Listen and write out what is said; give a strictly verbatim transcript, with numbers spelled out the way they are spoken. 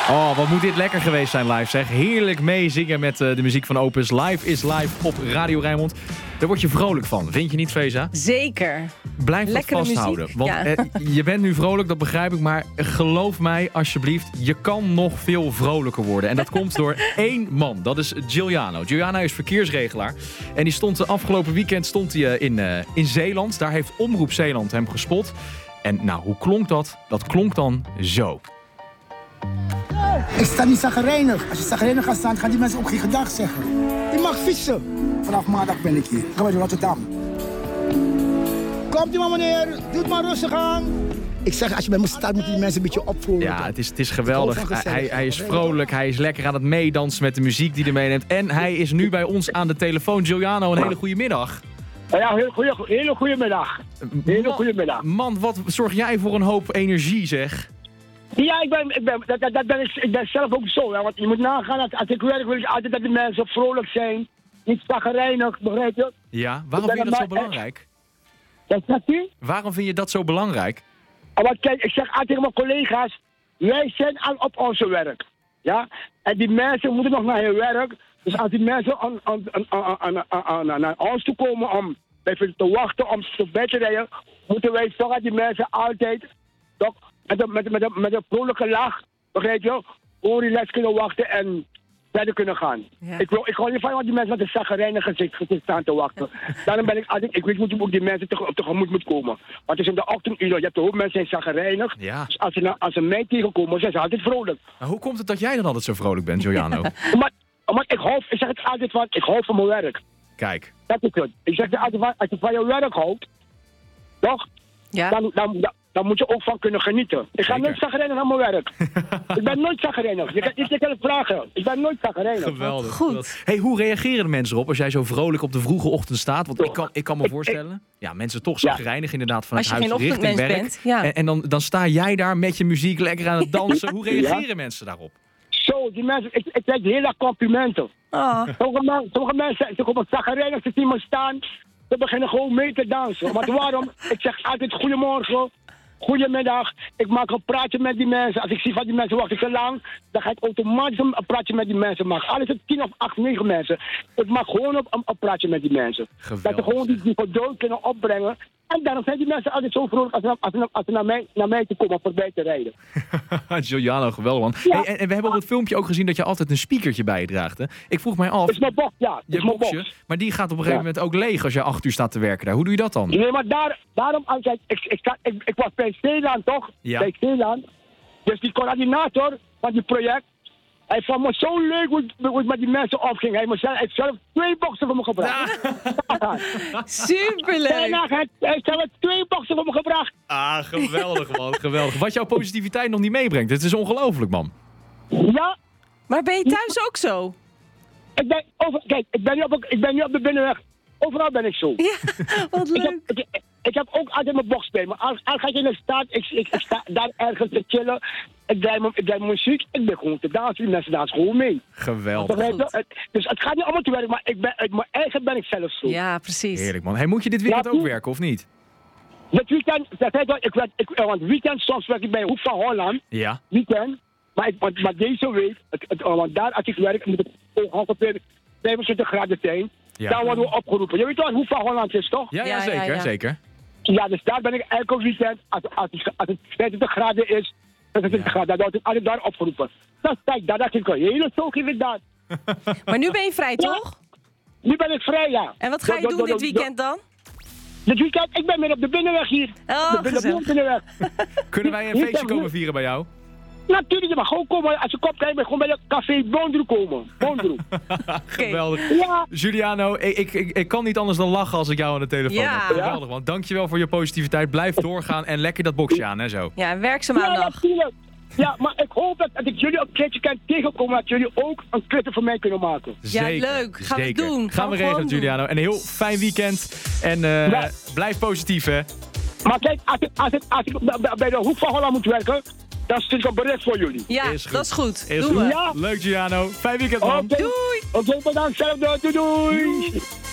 Oh, wat moet dit lekker geweest zijn live, zeg. Heerlijk meezingen met uh, de muziek van Opus. Live is live op Radio Rijnmond. Daar word je vrolijk van, vind je niet, Feza? Zeker. Blijf dat vasthouden. Muziek. Want Ja. eh, je bent nu vrolijk, dat begrijp ik. Maar geloof mij, alsjeblieft, je kan nog veel vrolijker worden. En dat komt door één man. Dat is Giuliano. Giuliano is verkeersregelaar. En die stond de afgelopen weekend stond hij, uh, in, uh, in Zeeland. Daar heeft Omroep Zeeland hem gespot. En nou, hoe klonk dat? Dat klonk dan zo. Ik sta niet zagrijnig. Als je zagrijnig gaat staan, gaan die mensen ook geen gedag zeggen. Je mag fietsen. Vanaf maandag ben ik hier. Ga maar naar Rotterdam. Komt u maar, meneer. Doe het maar rustig aan. Ik zeg, als je bij me staat, moet je die mensen een beetje opvrolijken. Ja, het is, het is geweldig. Het is Hij, hij is vrolijk, hij is lekker aan het meedansen met de muziek die hij meeneemt. En hij is nu bij ons aan de telefoon. Giuliano, een hele goede middag. Ja, heel goeie, hele goede middag. Hele goede middag. Man, wat zorg jij voor een hoop energie, zeg. Ja, ik ben, ik ben, dat, dat, dat ben ik, ik ben zelf ook zo. Hè, want je moet nagaan, dat als ik werk wil ik altijd dat de mensen vrolijk zijn. Niet zagrijnig, begrijp je? Ja, waarom vind je dat zo belangrijk? Dat zegt u? Waarom vind je dat zo belangrijk? Want kijk, ik zeg altijd tegen mijn collega's, wij zijn al op onze werk. Ja? En die mensen moeten nog naar hun werk. Dus als die mensen aan, aan, aan, aan, aan, aan, naar ons toe komen om bijvoorbeeld te wachten, om voorbij te rijden, moeten wij zorgen dat die mensen altijd toch, met een met, met, met een vrolijke lach, begrijp je, gewoon relaxed kunnen wachten en verder kunnen gaan. Ja. Ik, wil, ik hou niet van want die mensen met een zagrijnige gezicht staan te wachten. Daarom ben ik altijd, ik weet niet hoe die mensen te, tegemoet moet komen. Want het is in de ochtenduur, je hebt de hoop mensen zijn zagrijnig. Ja. Dus als ze, als ze mij tegenkomen, zijn ze altijd vrolijk. Maar hoe komt het dat jij dan altijd zo vrolijk bent, Giuliano? Maar, maar ik hou, ik zeg het altijd van, ik hou van mijn werk. Kijk. Dat is het. Ik zeg het altijd van, als je van je werk houdt, toch? Ja. Dan, dan, dan, dan moet je ook van kunnen genieten. Ik ga Zeker. nooit zagrijnig aan mijn werk. Ik ben nooit zagrijnig. Je kan niet tegen vragen. Ik ben nooit zagrijnig. Geweldig. Goed. geweldig. Hey, hoe reageren de mensen erop als jij zo vrolijk op de vroege ochtend staat? Want ik kan, ik kan me voorstellen, ja, mensen toch Ja. zagrijnig inderdaad van Als het je huis geen richting ochtendmens werk. bent, ja. En, en dan, dan sta jij daar met je muziek lekker aan het dansen. Hoe reageren mensen daarop? Zo, die mensen, ik, ik krijg hele complimenten. Oh. Sommige, men, sommige mensen, ze komen zagrijnig, ze zien me staan. Ze beginnen gewoon mee te dansen. Maar waarom? Ik zeg altijd goedemorgen, goedemiddag. Ik maak een praatje met die mensen. Als ik zie van die mensen wachten te lang, dan ga ik automatisch een praatje met die mensen maken. Al is het tien of acht, negen mensen. Ik maak gewoon een, een, een praatje met die mensen. Geweldig, dat ze gewoon die, zeg. die geduld kunnen opbrengen. En daarom zijn die mensen altijd zo vrolijk als ze, als ze, als ze naar, mij, naar mij toe komen voorbij te rijden. Giuliano, geweldig man. Ja. Hey, en, en we hebben op het filmpje ook gezien dat je altijd een speakertje bij je draagt. Hè? Ik vroeg mij af, Dat is mijn box, ja. Dat je is mijn boxje, box. maar die gaat op een gegeven Ja. moment ook leeg als je acht uur staat te werken daar. Hoe doe je dat dan? Nee, maar daar, daarom, kijk, ik, ik, ik, ik, ik was bij Zeeland toch? Ja. Bij Zeeland. Dus die coördinator van die project, hij vond me zo leuk hoe, hoe het met die mensen opging. Hij heeft zelf, zelf twee boxen voor me gebracht. Ja. Superleuk. Daarna heeft hij zelf twee boxen voor me gebracht. Ah, geweldig man, geweldig. Wat jouw positiviteit nog niet meebrengt. Het is ongelooflijk man. Ja, Maar ben je thuis ook zo? ik ben, over, kijk, ik ben, nu op, ik ben nu op de binnenweg. Overal ben ik zo. Ja, wat Ik heb, leuk. ik, ik heb ook altijd mijn box bij me. Als, als ga ik in de stad, ik, ik, ik sta daar ergens te chillen. Ik draai, mijn- ik draai mijn muziek, ik ben gewoon te dansen. Die mensen dansen gewoon mee. Geweldig. Begrijp je? Het- Dus het gaat niet allemaal te werken, maar ik ben, uit mijn eigen ben ik zelf zo. Ja, precies. Heerlijk man. Hey, moet je dit weekend Ja, ook toe. werken of niet? Dit weekend, dat weet ik, ik, werk- ik, eh, want weekend soms werk ik bij Hoek van Holland. Ja. Weekend. Maar, ik, maar, maar deze week, het, het, eh, want daar als ik werk, moet het ongeveer vijfentwintig graden zijn. Ja. Dan worden we opgeroepen. Je weet wel, Hoek van Holland is toch? Ja, ja, Ja, ja, zeker, ja. zeker. Ja, dus daar ben ik elke weekend, als, als, als, als het vijfentwintig graden is, vijfentwintig graden, dan word ik altijd daar opgeroepen. Dan sta ik daar, dat ik een hele zoek inderdaad. Maar nu ben je vrij, toch? Nu ben ik vrij, ja. En wat ga je Do- doen do- dit do- weekend dan? Dit weekend, ik ben weer op de binnenweg hier. Oh, de binnen- gezellig. binnenweg. Kunnen wij een Hier feestje zijn komen we. vieren bij jou? Natuurlijk, je mag gewoon komen. Als je komt, kan je gewoon bij de café Bondroe komen. Bondroe. Geweldig. Ja, Giuliano, ik, ik, ik, ik kan niet anders dan lachen als ik jou aan de telefoon Ja. heb. Geweldig man. Dankjewel voor je positiviteit. Blijf doorgaan en lekker dat boxje aan en zo. Ja, werk ze ja, maandag. natuurlijk. Ja, maar ik hoop dat, dat ik jullie een keertje kan tegenkomen. Dat jullie ook een kutte voor mij kunnen maken. Ja, leuk. Gaan we zeker. doen. Gaan, Gaan we we regelen, gewoon doen. Giuliano. En een heel fijn weekend. En eh, Ja. blijf positief, hè. Maar kijk, als ik, als ik, als ik b- b- bij de Hoek van Holland moet werken, dan stuur ik een bericht voor jullie. Ja, Is goed. dat is goed. Is Doen goed. we. Ja. Leuk, Giuliano. Fijn weekend, Oké, man. Doei. Oké, bedankt. Zelfde. Doei doei.